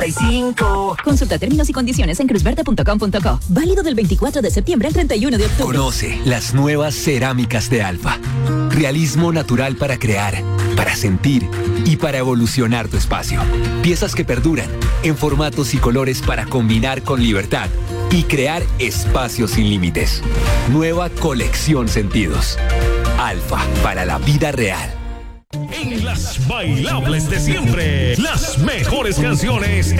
Consulta términos y condiciones en cruzverde.com.co. Válido del 24 de septiembre al 31 de octubre. Conoce las nuevas cerámicas de Alfa. Realismo natural para crear, para sentir y para evolucionar tu espacio. Piezas que perduran en formatos y colores para combinar con libertad y crear espacios sin límites. Nueva colección Sentidos. Alfa para la vida real. En las bailables de siempre, las mejores canciones